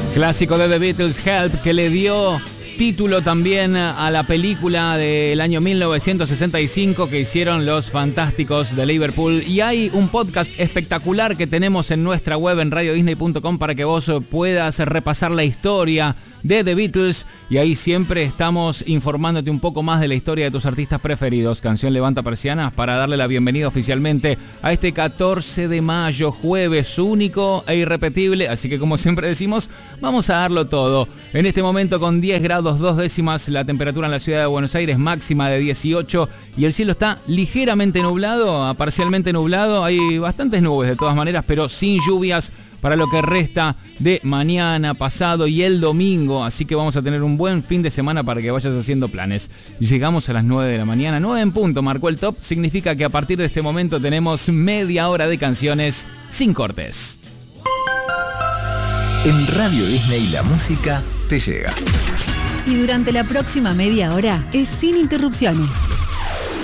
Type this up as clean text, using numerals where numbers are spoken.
Clásico de The Beatles, Help, que le dio título también a la película del año 1965 que hicieron los Fantásticos de Liverpool. Y hay un podcast espectacular que tenemos en nuestra web en radiodisney.com para que vos puedas repasar la historia de The Beatles, y ahí siempre estamos informándote un poco más de la historia de tus artistas preferidos. Canción Levanta Persianas para darle la bienvenida oficialmente a este 14 de mayo, jueves único e irrepetible, así que como siempre decimos, vamos a darlo todo. En este momento con 10 grados 2 décimas la temperatura en la ciudad de Buenos Aires, máxima de 18, y el cielo está ligeramente nublado, a parcialmente nublado, hay bastantes nubes de todas maneras, pero sin lluvias para lo que resta de mañana, pasado y el domingo. Así que vamos a tener un buen fin de semana para que vayas haciendo planes. Llegamos a las 9 de la mañana, 9 en punto, marcó el top. Significa que a partir de este momento tenemos media hora de canciones sin cortes. En Radio Disney la música te llega. Y durante la próxima media hora es sin interrupciones.